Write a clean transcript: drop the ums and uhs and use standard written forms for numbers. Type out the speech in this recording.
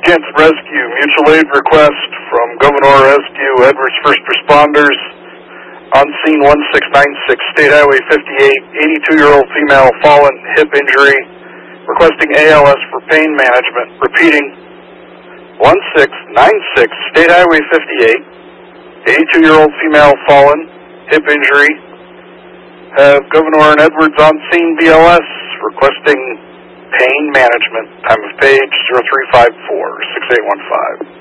Canton Rescue, mutual aid request from Gouverneur Rescue, Edwards First Responders, on scene 1696, State Highway 58, 82-year-old female fallen, hip injury, requesting ALS for pain management. Repeating, 1696, State Highway 58, 82-year-old female fallen, hip injury. Have Gouverneur and Edwards on scene BLS requesting pain management. Time of page 0354-6815.